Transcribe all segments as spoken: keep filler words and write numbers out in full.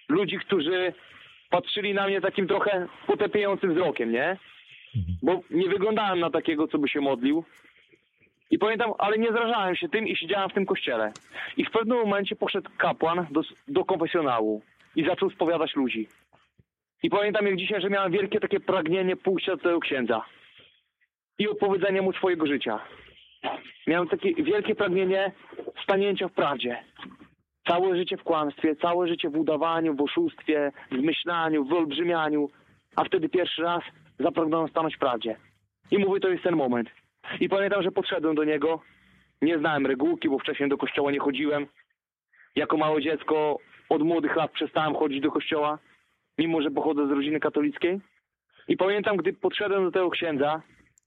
ludzi, którzy patrzyli na mnie takim trochę potępiającym wzrokiem, nie? Bo nie wyglądałem na takiego, co by się modlił. I pamiętam, ale nie zrażałem się tym i siedziałem w tym kościele. I w pewnym momencie poszedł kapłan do, do konfesjonału i zaczął spowiadać ludzi. I pamiętam jak dzisiaj, że miałem wielkie takie pragnienie pójścia do tego księdza i opowiedzenia mu swojego życia. Miałem takie wielkie pragnienie stanięcia w prawdzie. Całe życie w kłamstwie, całe życie w udawaniu, w oszustwie, w zmyślaniu, w wyolbrzymianiu. A wtedy pierwszy raz zapragnąłem stanąć w prawdzie. I mówię, to jest ten moment. I pamiętam, że podszedłem do niego. Nie znałem regułki, bo wcześniej do kościoła nie chodziłem. Jako małe dziecko od młodych lat przestałem chodzić do kościoła, mimo że pochodzę z rodziny katolickiej. I pamiętam, gdy podszedłem do tego księdza,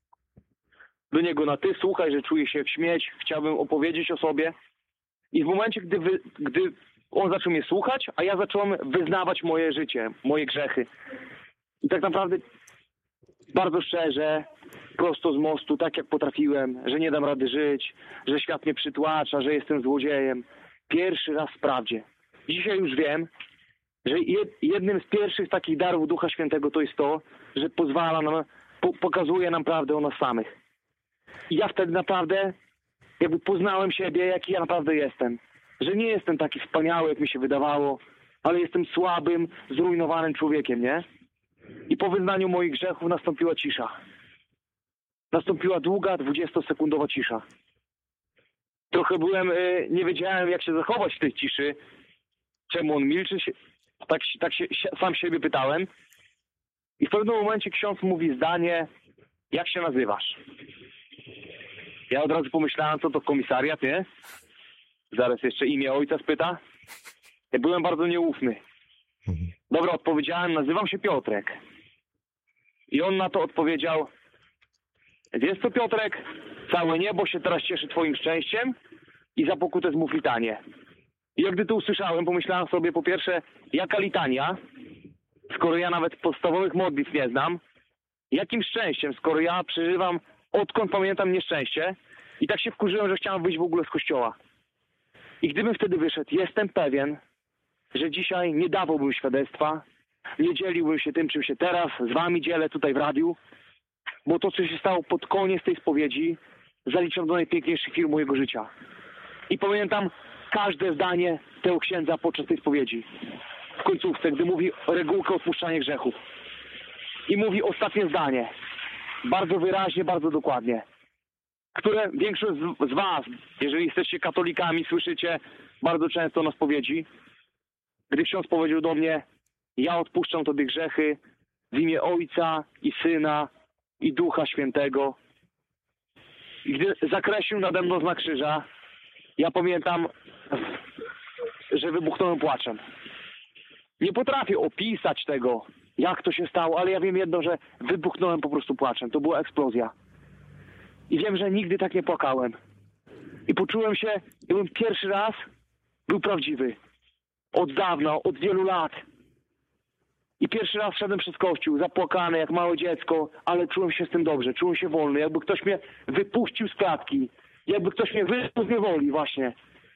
do niego na ty, słuchaj, że czuję się śmieć, chciałbym opowiedzieć o sobie. I w momencie, gdy, wy, gdy on zaczął mnie słuchać, a ja zacząłem wyznawać moje życie, moje grzechy. I tak naprawdę bardzo szczerze, prosto z mostu, tak jak potrafiłem, że nie dam rady żyć, że świat mnie przytłacza, że jestem złodziejem. Pierwszy raz w prawdzie. Dzisiaj już wiem, że jednym z pierwszych takich darów Ducha Świętego to jest to, że pozwala nam, po, pokazuje nam prawdę o nas samych. I ja wtedy naprawdę jakby poznałem siebie, jaki ja naprawdę jestem. Że nie jestem taki wspaniały, jak mi się wydawało, ale jestem słabym, zrujnowanym człowiekiem, nie? I po wyznaniu moich grzechów nastąpiła cisza. Nastąpiła długa, dwudziestosekundowa cisza. Trochę byłem, nie wiedziałem jak się zachować w tej ciszy. Czemu on milczy? Tak, tak się sam siebie pytałem. I w pewnym momencie ksiądz mówi zdanie, jak się nazywasz? Ja od razu pomyślałem, co to komisariat, nie? Zaraz jeszcze imię ojca spyta. Ja byłem bardzo nieufny. Dobra, odpowiedziałem, nazywam się Piotrek. I on na to odpowiedział, wiesz co Piotrek, całe niebo się teraz cieszy twoim szczęściem i za pokutę zmów litanię. I jak gdy to usłyszałem, pomyślałem sobie po pierwsze, jaka litania, skoro ja nawet podstawowych modlitw nie znam, jakim szczęściem, skoro ja przeżywam, odkąd pamiętam nieszczęście i tak się wkurzyłem, że chciałem wyjść w ogóle z kościoła. I gdybym wtedy wyszedł, jestem pewien, że dzisiaj nie dawałbym świadectwa, nie dzieliłbym się tym, czym się teraz z wami dzielę tutaj w radiu, bo to, co się stało pod koniec tej spowiedzi, zaliczam do najpiękniejszych chwil mojego życia. I pamiętam każde zdanie tego księdza podczas tej spowiedzi. W końcówce, gdy mówi o regułkę odpuszczania grzechów. I mówi ostatnie zdanie. Bardzo wyraźnie, bardzo dokładnie. Które większość z, z was, jeżeli jesteście katolikami, słyszycie bardzo często na spowiedzi. Gdy ksiądz powiedział do mnie, ja odpuszczam tobie grzechy w imię Ojca i Syna i Ducha Świętego. I gdy zakreślił nade mną znak krzyża, ja pamiętam, że wybuchnąłem płaczem. Nie potrafię opisać tego, jak to się stało, ale ja wiem jedno, że wybuchnąłem po prostu płaczem. To była eksplozja. I wiem, że nigdy tak nie płakałem. I poczułem się, jakbym pierwszy raz był prawdziwy. Od dawna, od wielu lat. I pierwszy raz szedłem przez kościół, zapłakany jak małe dziecko, ale czułem się z tym dobrze, czułem się wolny, jakby ktoś mnie wypuścił z klatki, jakby ktoś mnie wypuścił z niewoli właśnie.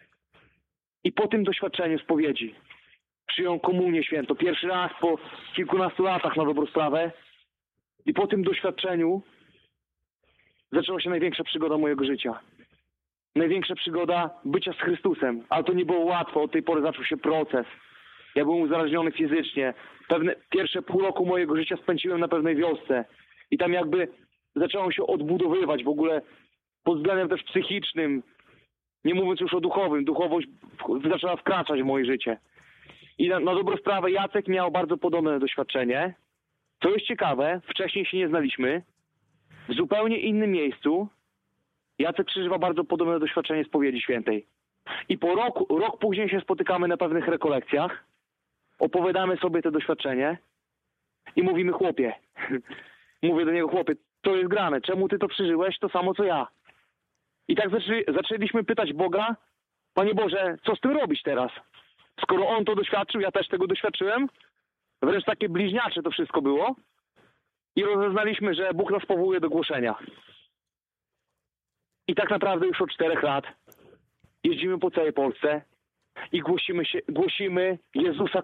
I po tym doświadczeniu spowiedzi przyjąłem komunię świętą, pierwszy raz po kilkunastu latach na dobrą sprawę. I po tym doświadczeniu zaczęła się największa przygoda mojego życia. Największa przygoda bycia z Chrystusem, ale to nie było łatwo, od tej pory zaczął się proces. Ja byłem uzależniony fizycznie. Pewne, pierwsze pół roku mojego życia spędziłem na pewnej wiosce. I tam jakby zacząłem się odbudowywać w ogóle pod względem też psychicznym. Nie mówiąc już o duchowym. Duchowość zaczęła wkraczać w moje życie. I na, na dobrą sprawę Jacek miał bardzo podobne doświadczenie. Co jest ciekawe, wcześniej się nie znaliśmy. W zupełnie innym miejscu Jacek przeżywa bardzo podobne doświadczenie spowiedzi świętej. I po roku, rok później się spotykamy na pewnych rekolekcjach. Opowiadamy sobie to doświadczenie i mówimy, chłopie, mówię do niego, chłopie, to jest grane, czemu ty to przeżyłeś, to samo co ja. I tak zaczęli, zaczęliśmy pytać Boga, Panie Boże, co z tym robić teraz? Skoro on to doświadczył, ja też tego doświadczyłem, wręcz takie bliźniacze to wszystko było i rozeznaliśmy, że Bóg nas powołuje do głoszenia. I tak naprawdę już od czterech lat jeździmy po całej Polsce i głosimy, się, głosimy Jezusa